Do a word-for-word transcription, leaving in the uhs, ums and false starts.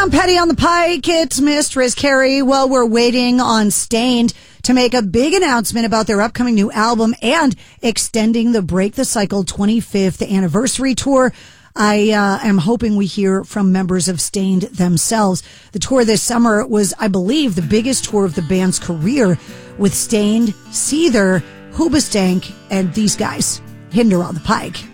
Tom Petty on the Pike. It's Mistress Carrie. Well, we're waiting on Staind to make a big announcement about their upcoming new album and extending the Break the Cycle twenty-fifth anniversary tour. I uh, am hoping we hear from members of Staind themselves. The tour this summer was, I believe, the biggest tour of the band's career, with Staind, Seether, Hoobastank, and these guys. Hinder on the Pike.